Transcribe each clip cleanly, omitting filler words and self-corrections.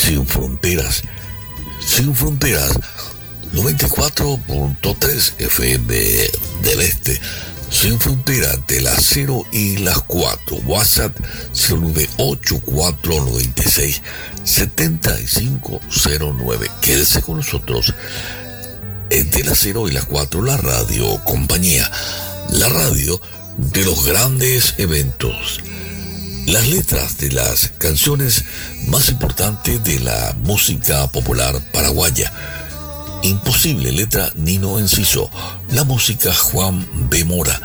Sin fronteras, sin fronteras, 94.3 FM del Este, sin fronteras de las 0 y las 4, WhatsApp 098-496-7509. Quédese con nosotros de las 0 y las 4, la radio compañía, la radio de los grandes eventos. Las letras de las canciones más importantes de la música popular paraguaya. Imposible, letra Nino Enciso. La música Juan B. Mora.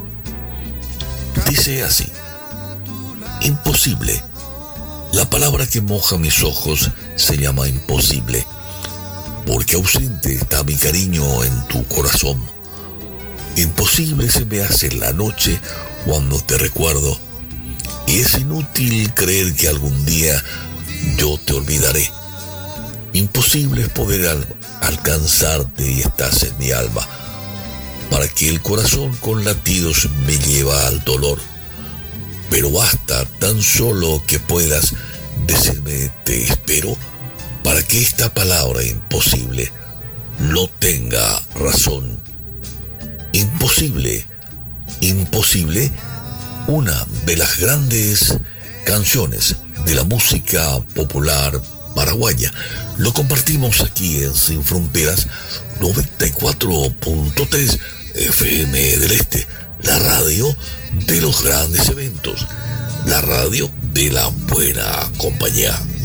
Dice así: imposible. La palabra que moja mis ojos se llama imposible, porque ausente está mi cariño en tu corazón. Imposible se me hace la noche cuando te recuerdo, y es inútil creer que algún día yo te olvidaré. Imposible es poder alcanzarte y estás en mi alma, para que el corazón con latidos me lleva al dolor. Pero basta tan solo que puedas decirme te espero, para que esta palabra imposible no tenga razón. Imposible, imposible, una de las grandes canciones de la música popular paraguaya. Lo compartimos aquí en Sin Fronteras, 94.3 FM del Este, la radio de los grandes eventos, la radio de la buena compañía.